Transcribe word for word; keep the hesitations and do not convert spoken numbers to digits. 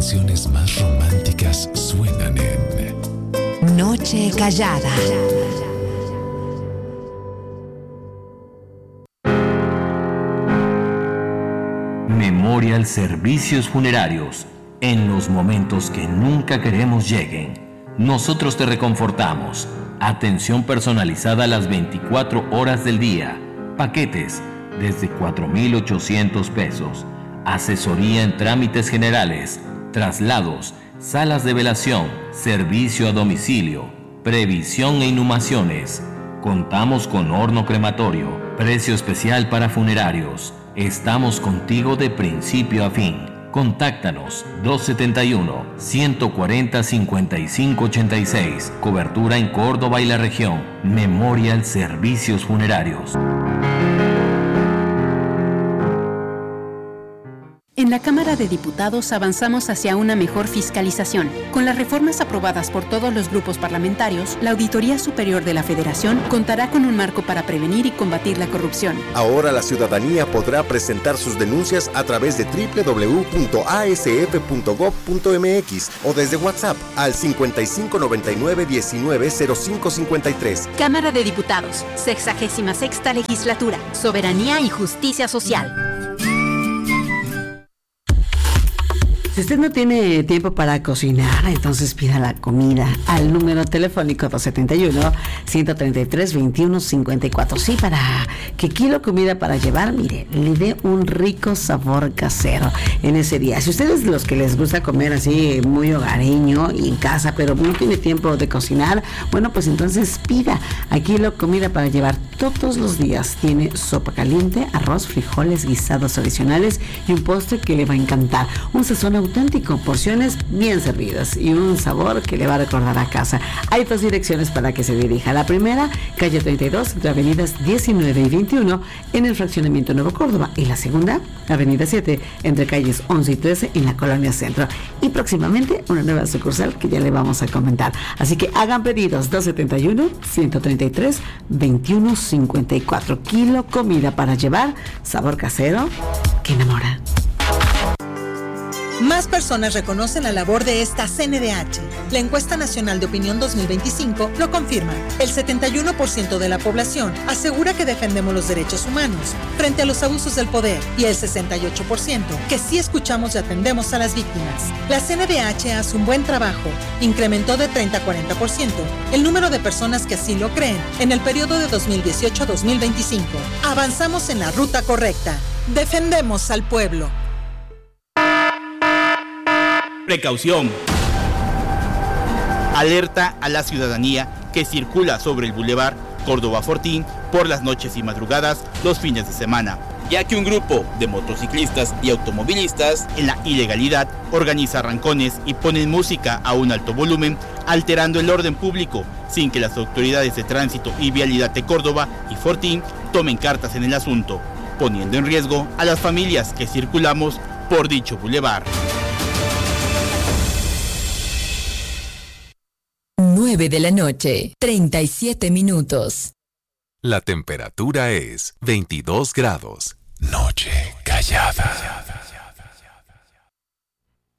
canciones más románticas suenan en Noche Callada. Memorial Servicios Funerarios. En los momentos que nunca queremos lleguen, nosotros te reconfortamos. Atención personalizada a las veinticuatro horas del día. Paquetes desde cuatro mil ochocientos pesos. Asesoría en trámites generales, traslados, salas de velación, servicio a domicilio, previsión e inhumaciones. Contamos con horno crematorio, precio especial para funerarios. Estamos contigo de principio a fin. Contáctanos dos siete uno, uno cuatro cero, cinco cinco ocho seis. Cobertura en Córdoba y la región. Memorial Servicios Funerarios. En la Cámara de Diputados avanzamos hacia una mejor fiscalización. Con las reformas aprobadas por todos los grupos parlamentarios, la Auditoría Superior de la Federación contará con un marco para prevenir y combatir la corrupción. Ahora la ciudadanía podrá presentar sus denuncias a través de doble u doble u doble u punto a s f punto gob punto m x o desde WhatsApp al cincuenta y cinco noventa y nueve diecinueve cero cinco cincuenta y tres. Cámara de Diputados, sexagésima sexta legislatura, soberanía y justicia social. Si usted no tiene tiempo para cocinar, entonces pida la comida al número telefónico dos siete uno, uno tres tres, dos uno cinco cuatro. Sí, para que Kilo Comida para Llevar, mire, le dé un rico sabor casero en ese día. Si ustedes los que les gusta comer así muy hogareño y en casa, pero no tiene tiempo de cocinar, bueno, pues entonces pida a Kilo Comida para Llevar. Todos los días tiene sopa caliente, arroz, frijoles, guisados adicionales y un postre que le va a encantar. Un sazón auténtico, porciones bien servidas y un sabor que le va a recordar a casa. Hay dos direcciones para que se dirija. La primera, calle treinta y dos, entre avenidas diecinueve y veintiuno, en el fraccionamiento Nuevo Córdoba. Y la segunda, avenida siete, entre calles once y trece, en la colonia Centro. Y próximamente una nueva sucursal que ya le vamos a comentar. Así que hagan pedidos dos siete uno, uno tres tres, dos uno cinco cuatro. Kilo Comida para Llevar, sabor casero que enamora. Más personas reconocen la labor de esta C N D H. La encuesta nacional de opinión dos mil veinticinco lo confirma. El setenta y uno por ciento de la población asegura que defendemos los derechos humanos frente a los abusos del poder y el sesenta y ocho por ciento que sí escuchamos y atendemos a las víctimas. La C N D H hace un buen trabajo. Incrementó de treinta a cuarenta por ciento el número de personas que así lo creen en el periodo de dos mil dieciocho a dos mil veinticinco. Avanzamos en la ruta correcta. Defendemos al pueblo. Precaución. Alerta a la ciudadanía que circula sobre el Boulevard Córdoba Fortín por las noches y madrugadas los fines de semana, ya que un grupo de motociclistas y automovilistas en la ilegalidad organiza arrancones y ponen música a un alto volumen, alterando el orden público, sin que las autoridades de tránsito y vialidad de Córdoba y Fortín tomen cartas en el asunto, poniendo en riesgo a las familias que circulamos por dicho bulevar. nueve de la noche, treinta y siete minutos. La temperatura es veintidós grados. Noche Callada.